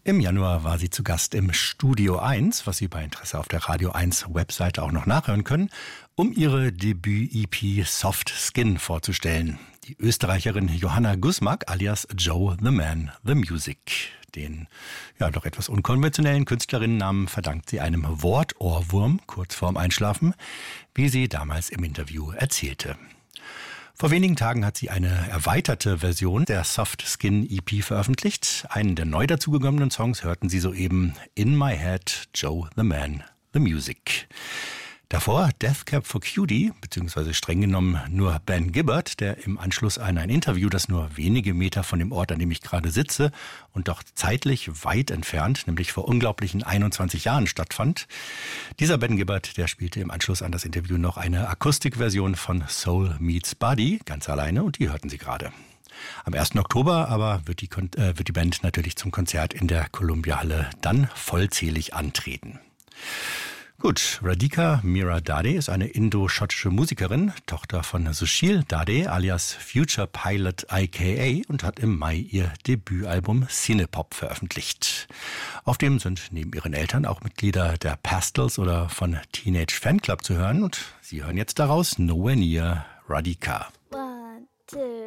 Im Januar war sie zu Gast im Studio 1, was Sie bei Interesse auf der Radio 1 Webseite auch noch nachhören können, um ihre Debüt-EP Soft Skin vorzustellen. Die Österreicherin Johanna Gusmak alias Joe the Man, the Music. Den doch etwas unkonventionellen Künstlerinnennamen verdankt sie einem Wortohrwurm kurz vorm Einschlafen, wie sie damals im Interview erzählte. Vor wenigen Tagen hat sie eine erweiterte Version der Soft Skin EP veröffentlicht. Einen der neu dazugekommenen Songs hörten Sie soeben, In My Head, Joe the Man, the Music. Davor Death Cab for Cutie, beziehungsweise streng genommen nur Ben Gibbard, der im Anschluss an ein Interview, das nur wenige Meter von dem Ort, an dem ich gerade sitze und doch zeitlich weit entfernt, nämlich vor unglaublichen 21 Jahren stattfand. Dieser Ben Gibbard, der spielte im Anschluss an das Interview noch eine Akustikversion von Soul Meets Body, ganz alleine, und die hörten Sie gerade. Am 1. Oktober aber wird die Band natürlich zum Konzert in der Columbia-Halle dann vollzählig antreten. Gut, Radhika Meera Dade ist eine indo-schottische Musikerin, Tochter von Sushil Dade alias Future Pilot aka und hat im Mai ihr Debütalbum Cinepop veröffentlicht. Auf dem sind neben ihren Eltern auch Mitglieder der Pastels oder von Teenage Fanclub zu hören und Sie hören jetzt daraus Nowhere Near Radhika. 1, 2